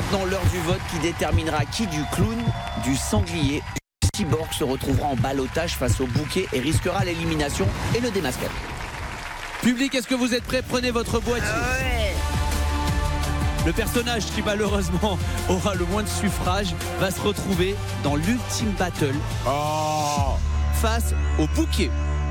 maintenant l'heure du vote qui déterminera qui du clown, du sanglier, du cyborg se retrouvera en ballottage face au bouquet et risquera l'élimination et le démasquage. Public, est-ce que vous êtes prêts? Prenez votre boîtier. Le personnage qui malheureusement aura le moins de suffrages va se retrouver dans l'ultime battle face au bouquet.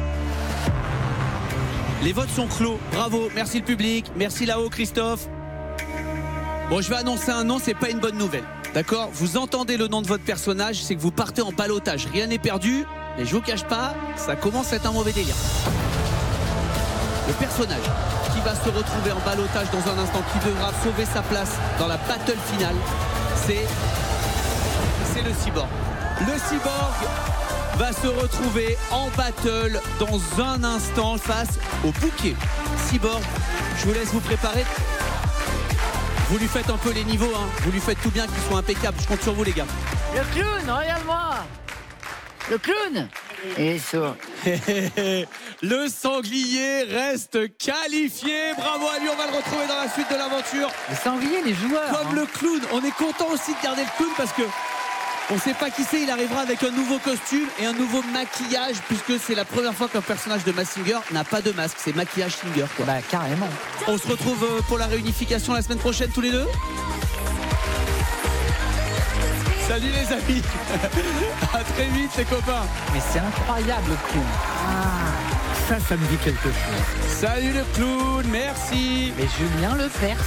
Les votes sont clos. Bravo, merci le public, merci là-haut Christophe. Bon, je vais annoncer un nom, c'est pas une bonne nouvelle. D'accord? Vous entendez le nom de votre personnage, c'est que vous partez en ballottage. Rien n'est perdu, mais je vous cache pas, ça commence à être un mauvais délire. Le personnage qui va se retrouver en ballottage dans un instant, qui devra sauver sa place dans la battle finale, c'est le cyborg. Le cyborg va se retrouver en battle dans un instant face au bouquet. Cyborg, je vous laisse vous préparer. Vous lui faites un peu les niveaux, hein. Vous lui faites tout bien, qu'il soit impeccable. Je compte sur vous les gars. Le clown, regarde-moi. Le clown. Il est sourd. Le sanglier reste qualifié. Bravo à lui, on va le retrouver dans la suite de l'aventure. Le sanglier, les joueurs. Comme le clown, on est content aussi de garder le clown parce que on sait pas qui c'est, il arrivera avec un nouveau costume et un nouveau maquillage puisque c'est la première fois qu'un personnage de Mask Singer n'a pas de masque, c'est maquillage Singer quoi. Bah carrément. On se retrouve pour la réunification la semaine prochaine tous les deux. Salut les amis. À très vite les copains. Mais c'est incroyable le clown. Ça me dit quelque chose. Salut le clown, merci. Mais Julien Lepers.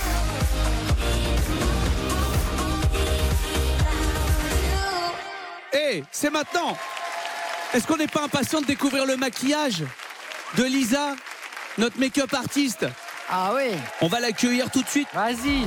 Hey, c'est maintenant. Est-ce qu'on n'est pas impatient de découvrir le maquillage de Lisa, notre make-up artiste? Ah oui. On va l'accueillir tout de suite. Vas-y.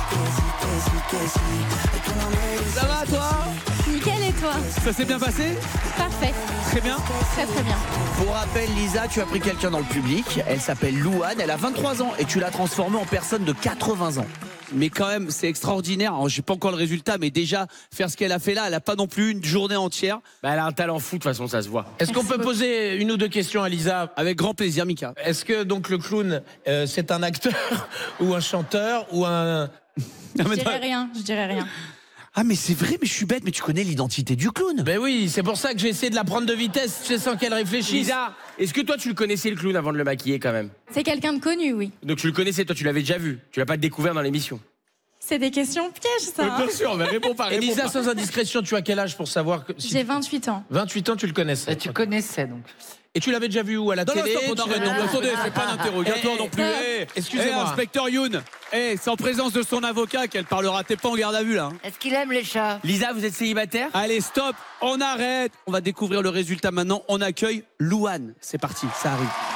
Ça va toi? Nickel, et toi? Ça s'est bien passé? Parfait. Très bien. Très très bien. Pour rappel, Lisa, tu as pris quelqu'un dans le public. Elle s'appelle Louane, elle a 23 ans et tu l'as transformée en personne de 80 ans. Mais quand même, c'est extraordinaire. Alors, j'ai pas encore le résultat, mais déjà, faire ce qu'elle a fait là, elle a pas non plus une journée entière. Bah, elle a un talent fou, de toute façon, ça se voit. Est-ce qu'on Merci peut poser une ou deux questions à Lisa? Avec grand plaisir, Mika. Est-ce que donc le clown, c'est un acteur ou un chanteur ou un... Je dirais rien, je dirais rien. Ah mais c'est vrai, mais je suis bête, mais tu connais l'identité du clown. Ben oui, c'est pour ça que j'ai essayé de la prendre de vitesse, tu sais, sans qu'elle réfléchisse. Lisa, est-ce que toi tu le connaissais le clown avant de le maquiller quand même? C'est quelqu'un de connu, oui. Donc tu le connaissais, toi tu l'avais déjà vu, tu l'as pas découvert dans l'émission? C'est des questions pièges, ça. Bien sûr, mais réponds pas. Et Lisa, sans indiscrétion, tu as quel âge pour savoir que... J'ai 28 ans. 28 ans, tu le connaissais. Et tu connaissais donc. Et tu l'avais déjà vu où? À la Non, télé? stop, on arrête. Non, attendez, c'est pas un interrogatoire non plus. Excusez-moi. Inspecteur Youn, c'est en présence de son avocat qu'elle parlera. T'es pas en garde à vue là. Hein. Est-ce qu'il aime les chats? Lisa, vous êtes célibataire? Allez, stop, on arrête. On va découvrir le résultat maintenant. On accueille Louane. C'est parti, ça arrive.